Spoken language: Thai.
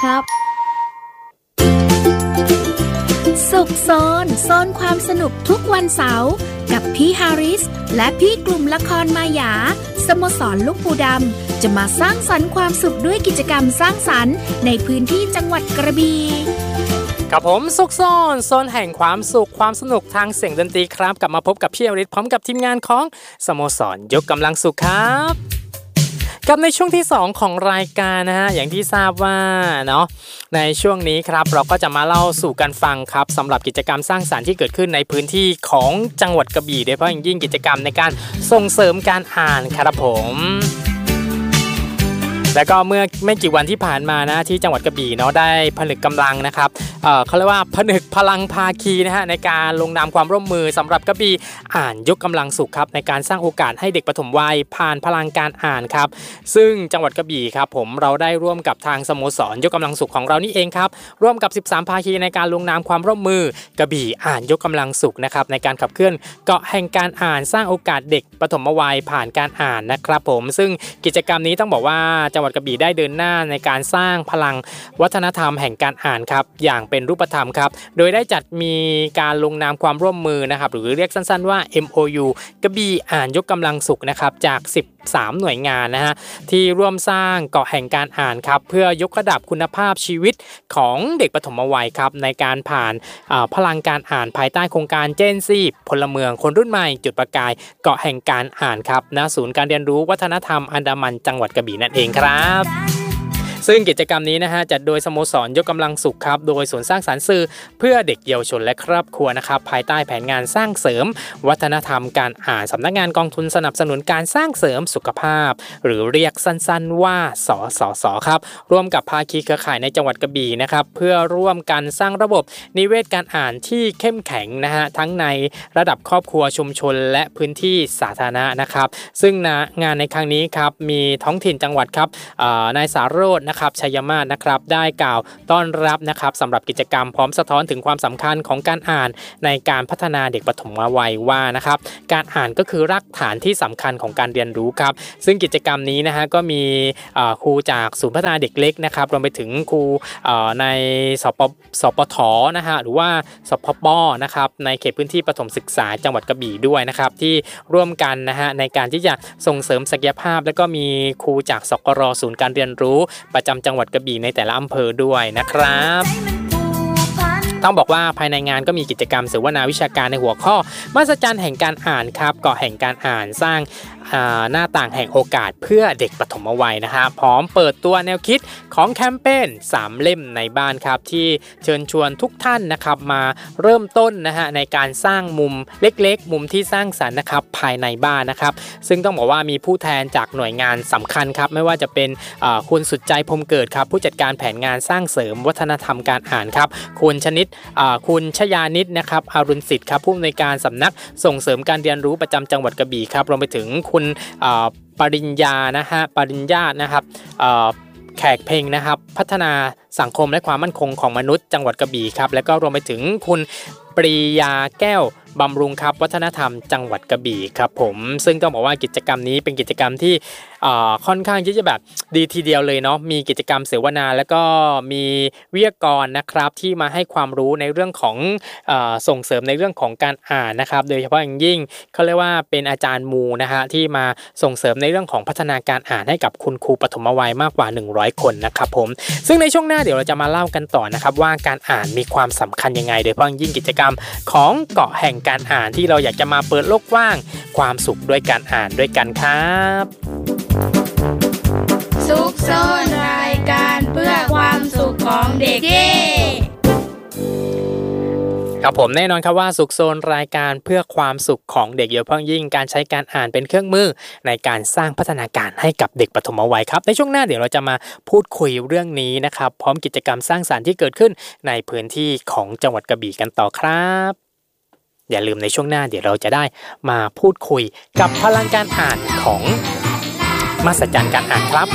ครับสุขโซนความสนุกทุกวันเสาร์กับพี่ฮาริสและพี่กลุ่มละครมายาสโมสรลูกปูดำจะมาสร้างสรรค์ความสุขด้วยกิจกรรมสร้างสรรค์ในพื้นที่จังหวัดกระบี่ครับผมสุขโซนแห่งความสุขความสนุกทางเสียงดนตรีครับกลับมาพบกับพี่ฮาริสพร้อมกับทีมงานของสโมสรยกกำลังสุขครับกับในช่วงที่2ของรายการนะฮะอย่างที่ทราบว่าเนาะในช่วงนี้ครับเราก็จะมาเล่าสู่กันฟังครับสำหรับกิจกรรมสร้างสรรค์ที่เกิดขึ้นในพื้นที่ของจังหวัดกระบี่โดยเฉพาะอย่างยิ่งกิจกรรมในการส่งเสริมการอ่านครับผมแล้วก็เมื่อไม่กี่วันที่ผ่านมานะที่จังหวัดกระบี่เนาะได้ผนึกกำลังนะครับเขาเรียกว่าผนึกพลังภาคีนะฮะในการลงนามความร่วมมือสำหรับกระบี่อ่านยกกำลังสุขครับในการสร้างโอกาสให้เด็กปฐมวัยผ่านพลังการอ่านครับซึ่งจังหวัดกระบี่ครับผมเราได้ร่วมกับทางสโมสรยกกำลังสุขของเรานี่เองครับร่วมกับ13ภาคีในการลงนามความร่วมมือกระบี่อ่านยกกำลังสุขนะครับในการขับเคลื่อนเกาะแห่งการอ่านสร้างโอกาสเด็กปฐมวัยผ่านการอ่านนะครับผมซึ่งกิจกรรมนี้ต้องบอกว่าจังหวัดกระบี่ได้เดินหน้าในการสร้างพลังวัฒนธรรมแห่งการอ่านครับอย่างเป็นรูปธรรมครับโดยได้จัดมีการลงนามความร่วมมือนะครับหรือเรียกสั้นๆว่า MOU กระบี่อ่านยกกำลังสุขนะครับจาก13หน่วยงานนะฮะที่ร่วมสร้างเกาะแห่งการอ่านครับเพื่อยกระดับคุณภาพชีวิตของเด็กปฐมวัยครับในการผ่านพลังการอ่านภายใต้โครงการเจนซีพลเมืองคนรุ่นใหม่จุดประกายเกาะแห่งการอ่านครับณศูนย์การเรียนรู้วัฒนธรรมอันดามันจังหวัดกระบี่นั่นเองครับซึ่งกิจกรรมนี้นะฮะจัดโดยสโมสรยกกำลังสุขครับโดยศูนย์สร้างสรรค์สื่อเพื่อเด็กเยาวชนและครอบครัวนะครับภายใต้แผนงานสร้างเสริมวัฒนธรรมการอ่านสำนักงานกองทุนสนับสนุนการสร้างเสริมสุขภาพหรือเรียกสั้นๆว่าสสสครับร่วมกับภาคีเครือข่ายในจังหวัดกระบี่นะครับเพื่อร่วมกันสร้างระบบนิเวศการอ่านที่เข้มแข็งนะฮะทั้งในระดับครอบครัวชุมชนและพื้นที่สาธารณะนะครับซึ่งงานในครั้งนี้ครับมีท้องถิ่นจังหวัดครับนายสารโรจน์นะครับชัยมาศนะครับได้กล่าวต้อนรับนะครับสำหรับกิจกรรมพร้อมสะท้อนถึงความสำคัญของการอ่านในการพัฒนาเด็กปฐมวัยว่านะครับการอ่านก็คือรากฐานที่สำคัญของการเรียนรู้ครับซึ่งกิจกรรมนี้นะฮะก็มีครูจากศูนย์พัฒนาเด็กเล็กนะครับรวมไปถึงครูในสปทนะฮะหรือว่าสพปนะครับในเขตพื้นที่ประถมศึกษาจังหวัดกระบี่ด้วยนะครับที่ร่วมกันนะฮะในการที่จะส่งเสริมศักยภาพแล้วก็มีครูจากสกรศูนย์การเรียนรู้ประจำจังหวัดกระบี่ในแต่ละอำเภอด้วยนะครับต้องบอกว่าภายในงานก็มีกิจกรรมเสวนาวิชาการในหัวข้อมหัศจรรย์แห่งการอ่านครับเกาะแห่งการอ่านสร้างหน้าต่างแห่งโอกาสเพื่อเด็กปฐมวัยนะครับพร้อมเปิดตัวแนวคิดของแคมเปญ3เล่มในบ้านครับที่เชิญชวนทุกท่านนะครับมาเริ่มต้นนะฮะในการสร้างมุมเล็กๆมุมที่สร้างสรรค์นะครับภายในบ้านนะครับซึ่งต้องบอกว่ามีผู้แทนจากหน่วยงานสำคัญครับไม่ว่าจะเป็นคุณสุดใจพรหมเกิดครับผู้จัดการแผนงานสร้างเสริมวัฒนธรรมการอ่านครับคุณชยานิตนะครับอรุณสิทธิ์ครับผู้อำนวยการสำนักส่งเสริมการเรียนรู้ประจำจังหวัดกระบี่ครับรวมไปถึงคุณปริญญานะครับแขกเพ็งนะครับพัฒนาสังคมและความมั่นคงของมนุษย์จังหวัดกระบี่ครับแล้วก็รวมไปถึงคุณปรียาแก้วบำรุงครับวัฒนธรรมจังหวัดกระบี่ครับผมซึ่งต้องบอกว่ากิจกรรมนี้เป็นกิจกรรมที่ค่อนข้างที่จะแบบดีทีเดียวเลยเนาะมีกิจกรรมเสวนาแล้วก็มีวิทยากรนะครับที่มาให้ความรู้ในเรื่องของส่งเสริมในเรื่องของการอ่านนะครับโดยเฉพาะอย่างยิ่งเขาเรียกว่าเป็นอาจารย์มูนะฮะที่มาส่งเสริมในเรื่องของพัฒนาการอ่านให้กับคุณครูปฐมวัยมากกว่า100คนนะครับผมซึ่งในช่วงหน้าเดี๋ยวเราจะมาเล่ากันต่อนะครับว่าการอ่านมีความสำคัญยังไงโดยเฉพาะยิ่งกิจกรรมของเกาะแห่งการอ่านที่เราอยากจะมาเปิดโลกกว้างความสุขด้วยการอ่านด้วยกันครับสุขโซนรายการเพื่อความสุขของเด็กครับผมแน่นอนครับว่าสุขโซนรายการเพื่อความสุขของเด็กโดยเฉพาะยิ่งการใช้การอ่านเป็นเครื่องมือในการสร้างพัฒนาการให้กับเด็กปฐมวัยครับในช่วงหน้าเดี๋ยวเราจะมาพูดคุยเรื่องนี้นะครับพร้อมกิจกรรมสร้างสรรค์ที่เกิดขึ้นในพื้นที่ของจังหวัดกระบี่กันต่อครับอย่าลืมในช่วงหน้าเดี๋ยวเราจะได้มาพูดคุยกับพลังการอ่านของมหัศจรรย์การอ่านครับ